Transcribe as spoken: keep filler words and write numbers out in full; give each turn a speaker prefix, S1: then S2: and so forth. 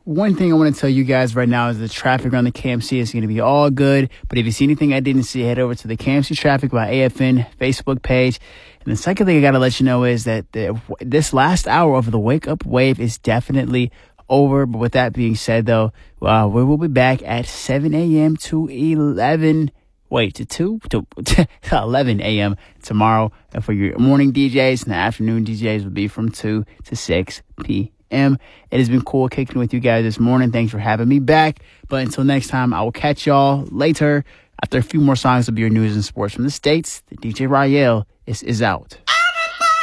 S1: one thing I want to tell you guys right now is the traffic around the K M C is going to be all good. But if you see anything I didn't see, head over to the K M C Traffic by A F N Facebook page. And the second thing I got to let you know is that the, this last hour of the Wake Up Wave is definitely over. But with that being said, though, uh, we will be back at seven a.m. to eleven. Wait, to two to, to eleven a.m. tomorrow. And for your morning D Js and the afternoon D Js will be from two to six p.m. It has been cool kicking with you guys this morning. Thanks for having me back. But until next time, I will catch y'all later. After a few more songs, will be your news and sports from the States. The D J Rael is, is out.